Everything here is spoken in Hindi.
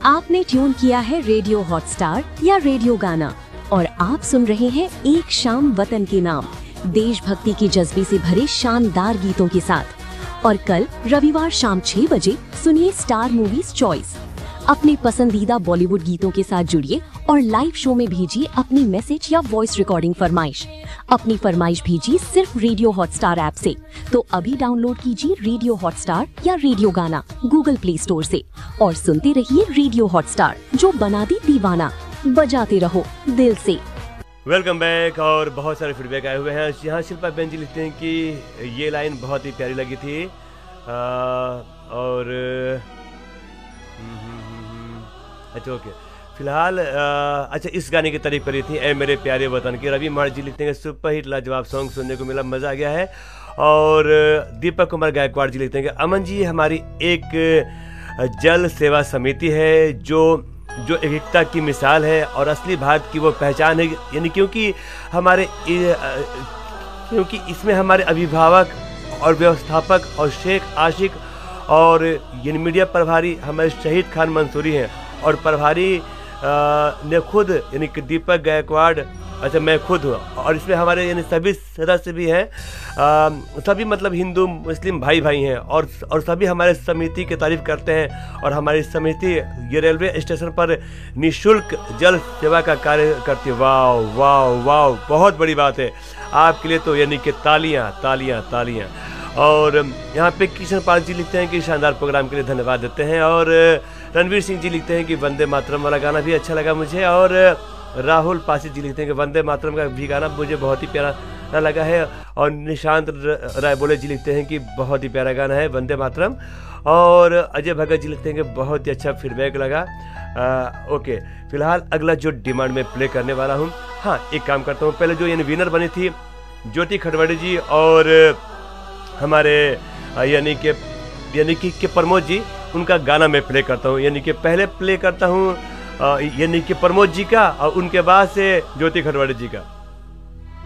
आपने ट्यून किया है रेडियो हॉटस्टार या रेडियो गाना और आप सुन रहे हैं एक शाम वतन के नाम, देशभक्ति की जज्बे से भरे शानदार गीतों के साथ। और कल रविवार शाम 6 बजे सुनिए स्टार मूवीज चॉइस। अपने पसंदीदा बॉलीवुड गीतों के साथ जुड़िए और लाइव शो में भेजिए अपनी मैसेज या वॉइस रिकॉर्डिंग फरमाइश। अपनी फरमाइश भेजिए सिर्फ रेडियो हॉटस्टार ऐप से। तो अभी डाउनलोड कीजिए रेडियो हॉटस्टार या रेडियो गाना गूगल प्ले स्टोर से और सुनते रहिए रेडियो हॉटस्टार, जो बना दी दीवाना। बजाते रहो दिल से। Welcome back. और बहुत सारे फीडबैक आए हुए हैं। यहाँ शिल्पा बेन जी लिखते हैं कि ये लाइन बहुत ही प्यारी लगी थी और अच्छा ओके। फिलहाल अच्छा इस गाने की तारीफ करी थी ए मेरे प्यारे वतन की। रवि महर जी लिखते हैं सुपर हिट लाजवाब सॉन्ग सुनने को मिला, मज़ा आ गया है। और दीपक कुमार गायकवाड़ जी लिखते हैं कि अमन जी हमारी एक जल सेवा समिति है जो एकता की मिसाल है और असली भारत की वो पहचान है। यानी क्योंकि इसमें हमारे अभिभावक और व्यवस्थापक और शेख आशिक और यानी मीडिया प्रभारी हमारे शहीद खान मंसूरी हैं और प्रभारी ने खुद यानी कि दीपक गायकवाड़, अच्छा मैं खुद हूँ और इसमें हमारे यानी सभी सदस्य भी हैं, सभी मतलब हिंदू मुस्लिम भाई भाई हैं और सभी हमारे समिति की तारीफ करते हैं। और हमारी समिति ये रेलवे स्टेशन पर निःशुल्क जल सेवा का कार्य करती है। वाह वाह वाह, बहुत बड़ी बात है आपके लिए तो, यानी कि तालियां तालियां तालियां। और यहाँ पे किशन पाल जी लिखते हैं कि शानदार प्रोग्राम के लिए धन्यवाद देते हैं। और रणवीर सिंह जी लिखते हैं कि वंदे मातरम वाला गाना भी अच्छा लगा मुझे। और राहुल पासी जी लिखते हैं कि वंदे मातरम का भी गाना मुझे बहुत ही प्यारा लगा है। और निशांत राय बोले जी लिखते हैं कि बहुत ही प्यारा गाना है वंदे मातरम। और अजय भगत जी लिखते हैं कि बहुत ही अच्छा फीडबैक लगा। ओके, फिलहाल अगला जो डिमांड में प्ले करने वाला हूँ, हाँ एक काम करता हूँ, पहले जो यानी विनर बनी थी ज्योति खडवाड़ी जी और हमारे यानी कि प्रमोद जी, उनका गाना मैं प्ले करता हूँ। यानी कि पहले प्ले करता हूँ यानी कि प्रमोद जी का और उनके बाद से ज्योति खडवाड़ी जी का।